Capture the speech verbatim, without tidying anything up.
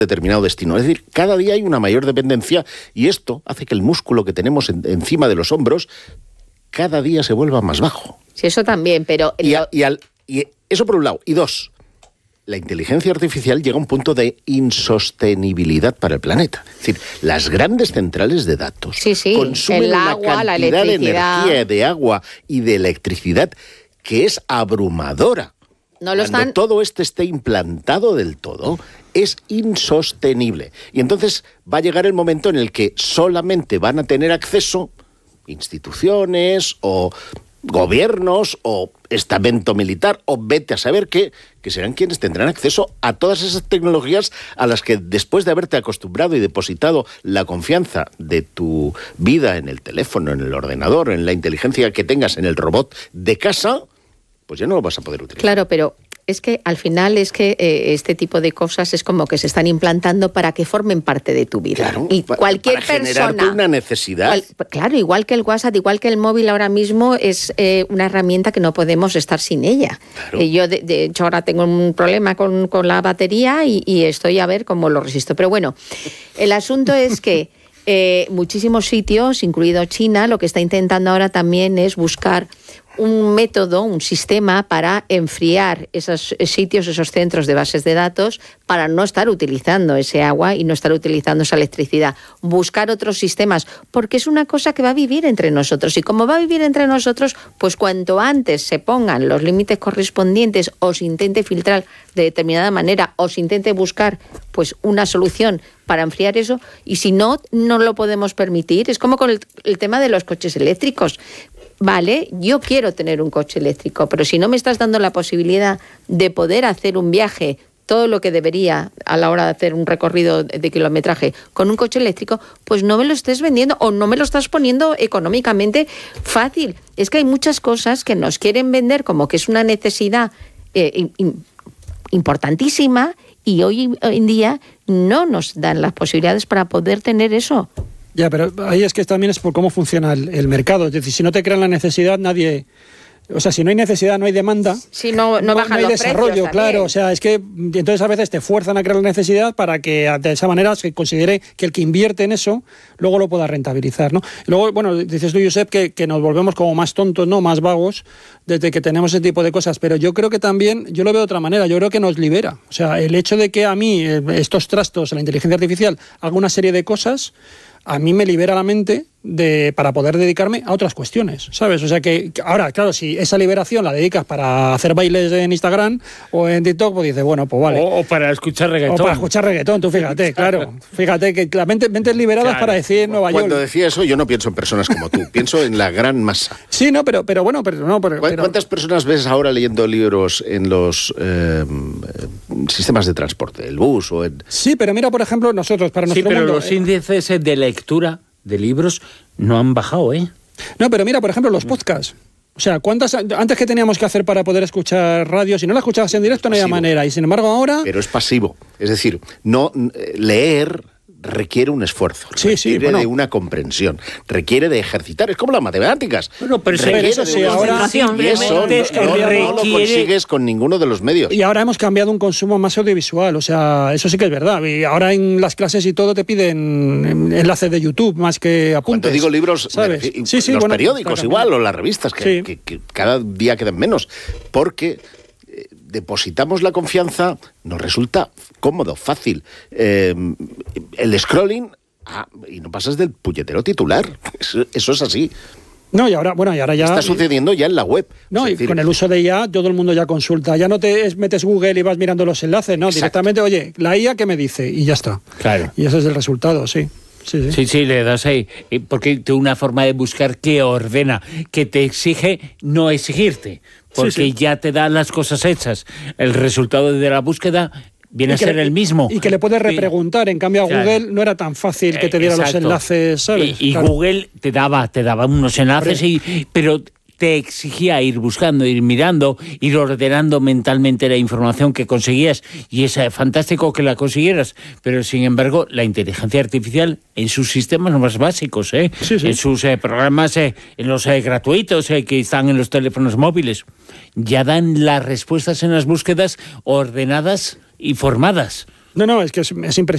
determinado destino. Es decir, cada día hay una mayor dependencia y esto hace que el músculo que tenemos en, encima de los hombros cada día se vuelva más bajo. Sí, eso también, pero... Y, a, y, al, y eso por un lado. Y dos, la inteligencia artificial llega a un punto de insostenibilidad para el planeta. Es decir, las grandes centrales de datos sí, sí, consumen el agua, una la cantidad de electricidad. energía, de agua y de electricidad que es abrumadora. No lo Cuando están... todo esto esté implantado del todo, es insostenible. Y entonces va a llegar el momento en el que solamente van a tener acceso instituciones o gobiernos o estamento militar o vete a saber qué, que serán quienes tendrán acceso a todas esas tecnologías a las que después de haberte acostumbrado y depositado la confianza de tu vida en el teléfono, en el ordenador, en la inteligencia que tengas en el robot de casa, pues ya no lo vas a poder utilizar. Claro, pero es que al final es que eh, este tipo de cosas es como que se están implantando para que formen parte de tu vida. Claro, y cualquier para generarte persona, una necesidad. Cual, claro, igual que el WhatsApp, igual que el móvil ahora mismo es eh, una herramienta que no podemos estar sin ella. Claro. Eh, yo, de, de hecho, ahora tengo un problema con, con la batería y, y estoy a ver cómo lo resisto. Pero bueno, el asunto es que eh, muchísimos sitios, incluido China, lo que está intentando ahora también es buscar un método, un sistema para enfriar esos sitios, esos centros de bases de datos, para no estar utilizando ese agua y no estar utilizando esa electricidad. Buscar otros sistemas, porque es una cosa que va a vivir entre nosotros. Y como va a vivir entre nosotros, pues cuanto antes se pongan los límites correspondientes o se intente filtrar de determinada manera o se intente buscar pues una solución para enfriar eso, y si no, no lo podemos permitir. Es como con el, el tema de los coches eléctricos. Vale, yo quiero tener un coche eléctrico, pero si no me estás dando la posibilidad de poder hacer un viaje, todo lo que debería a la hora de hacer un recorrido de kilometraje con un coche eléctrico, pues no me lo estés vendiendo o no me lo estás poniendo económicamente fácil. Es que hay muchas cosas que nos quieren vender como que es una necesidad eh, in, importantísima y hoy en día no nos dan las posibilidades para poder tener eso. Ya, pero ahí es que también es por cómo funciona el, el mercado. Es decir, si no te crean la necesidad, nadie... O sea, si no hay necesidad, no hay demanda. Si no, no, no, bajan no hay los desarrollo, precios claro. también. O sea, es que entonces a veces te fuerzan a crear la necesidad para que de esa manera se considere que el que invierte en eso luego lo pueda rentabilizar, ¿no? Y luego, bueno, dices tú, Josep, que, que nos volvemos como más tontos, ¿no? Más vagos desde que tenemos ese tipo de cosas. Pero yo creo que también, yo lo veo de otra manera, yo creo que nos libera. O sea, el hecho de que a mí estos trastos, la inteligencia artificial, haga una serie de cosas, a mí me libera la mente de para poder dedicarme a otras cuestiones, ¿sabes? O sea que ahora, claro, si esa liberación la dedicas para hacer bailes en Instagram o en TikTok, pues dices, bueno, pues vale. O, o para escuchar reggaetón. O para escuchar reggaetón, tú fíjate, claro. Fíjate que la mente, mentes liberadas Claro. para decir Nueva York. Cuando decía eso, yo no pienso en personas como tú, pienso en la gran masa. Sí, no, pero, pero bueno, pero no, pero, pero... ¿Cuántas personas ves ahora leyendo libros en los eh, sistemas de transporte, el bus o en... Sí, pero mira, por ejemplo, nosotros, para Sí, nuestro pero mundo... los eh, índices de lectura de libros no han bajado, ¿eh? No, pero mira, por ejemplo, los podcasts. O sea, ¿cuántas antes que teníamos que hacer para poder escuchar radio? Si no la escuchabas en directo no había Pasivo. manera. Y sin embargo ahora... Pero es pasivo. Es decir, no leer requiere un esfuerzo, Sí, sí, requiere bueno. de una comprensión, requiere de ejercitar. Es como las matemáticas. Bueno, pero eso- Requiere eso de sí, una ahora- concentración. Y eso no, simplemente no, no, no lo requiere- consigues con ninguno de los medios. Y ahora hemos cambiado un consumo más audiovisual, o sea, eso sí que es verdad. Y ahora en las clases y todo te piden enlaces de YouTube más que apuntes. Cuando digo libros, ¿sabes? me refiero- Sí, sí, los bueno, periódicos está igual, cambiando. o las revistas, que, Sí. que- que cada día quedan menos, porque eh, depositamos la confianza, nos resulta cómodo, fácil. Eh, el scrolling, ah, y no pasas del puñetero titular. Eso, eso es así. No, y ahora, bueno, y ahora ya... Está sucediendo ya en la web. No, Es y decir, con el uso de I A todo el mundo ya consulta. Ya no te es- metes Google y vas mirando los enlaces, no, Exacto. directamente, oye, la I A ¿qué me dice? Y ya está. Claro. Y ese es el resultado, sí. Sí, sí. Sí, sí, le das ahí. eh, Porque tiene una forma de buscar que ordena, que te exige no exigirte. Porque Sí, sí. ya te da las cosas hechas. El resultado de la búsqueda viene Y a que ser le- el mismo. Y que le puedes repreguntar. En cambio, a Claro. Google no era tan fácil que te diera los Exacto. enlaces, ¿sabes? Y, y Claro. Google te daba, te daba unos enlaces, y, pero te exigía ir buscando, ir mirando, ir ordenando mentalmente la información que conseguías, y es eh, fantástico que la consiguieras, pero sin embargo la inteligencia artificial en sus sistemas más básicos, ¿eh? Sí, sí. en sus eh, programas, eh, en los eh, gratuitos eh, que están en los teléfonos móviles, ya dan las respuestas en las búsquedas ordenadas y formadas. No, no, es que es, es impresionante.